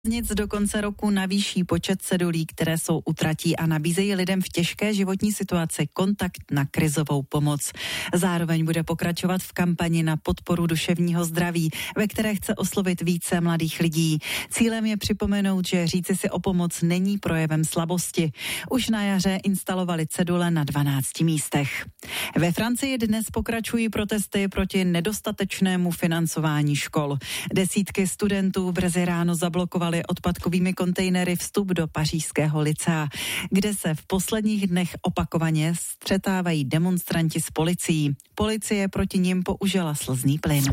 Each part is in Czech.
Nic do konce roku navýší počet cedulí, které jsou u tratí a nabízejí lidem v těžké životní situaci kontakt na krizovou pomoc. Zároveň bude pokračovat v kampani na podporu duševního zdraví, ve které chce oslovit více mladých lidí. Cílem je připomenout, že říci si o pomoc není projevem slabosti. Už na jaře instalovali cedule na 12 místech. Ve Francii dnes pokračují protesty proti nedostatečnému financování škol. Desítky studentů brzy ráno zablokovali odpadkovými kontejnery vstup do pařížského lycea, kde se v posledních dnech opakovaně střetávají demonstranti s policií. Policie proti nim použila slzný plyn.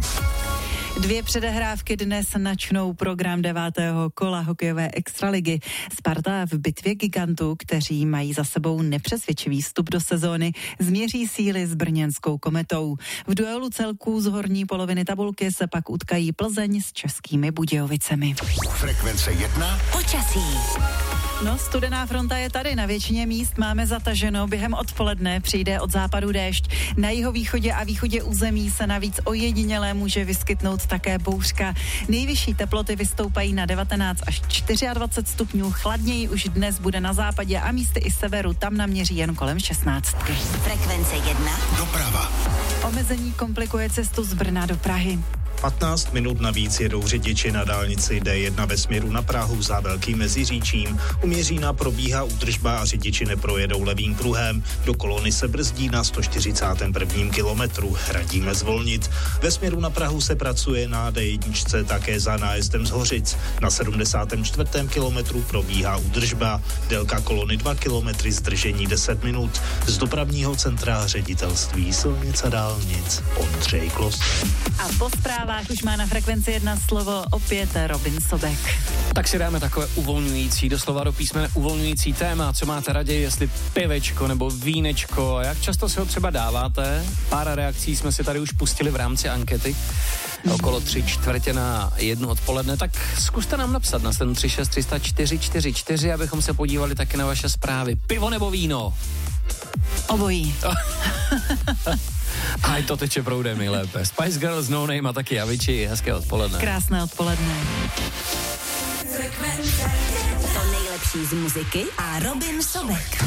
2 předehrávky dnes načnou program 9. kola hokejové extraligy. Sparta v bitvě gigantů, kteří mají za sebou nepřesvědčivý vstup do sezóny, změří síly s brněnskou Kometou. V duelu celků z horní poloviny tabulky se pak utkají Plzeň s Českými Budějovicemi. Frekvence 1. Počasí. No, studená fronta je tady, na většině míst máme zataženo, během odpoledne přijde od západu déšť. Na jihovýchodě a východě území se navíc ojediněle může vyskytnout také bouřka. Nejvyšší teploty vystoupají na 19 až 24 stupňů, chladněji už dnes bude na západě a místy i severu, tam naměří jen kolem 16. Frekvence 1. Doprava. Omezení komplikuje cestu z Brna do Prahy. 15 minut navíc jedou řidiči na dálnici D1 ve směru na Prahu za Velkým Meziříčím. U Měřína probíhá údržba a řidiči neprojedou levým pruhem. Do kolony se brzdí na 141. kilometru. Radíme zvolnit. Ve směru na Prahu se pracuje na D1 také za nájezdem z Hořic. Na 74. kilometru probíhá údržba. Délka kolony 2 kilometry, zdržení 10 minut. Z dopravního centra Ředitelství silnic a dálnic Ondřej Klos. A po zprávách už má na Frekvenci 1 slovo opět Robin Sobek. Tak si dáme takové uvolňující, doslova do písmene uvolňující téma. Co máte raději, jestli pivečko nebo vínečko, a jak často si ho třeba dáváte? Pár reakcí jsme si tady už pustili v rámci ankety. Okolo 3:45 odpoledne, tak zkuste nám napsat na 736 300 444, abychom se podívali taky na vaše zprávy. Pivo nebo víno? Obojí. A to teče proudem nejlépe. Spice Girls, No Name a taky Avicii. Hezké odpoledne. Krásné odpoledne. To nejlepší z muziky a Robin Sobek.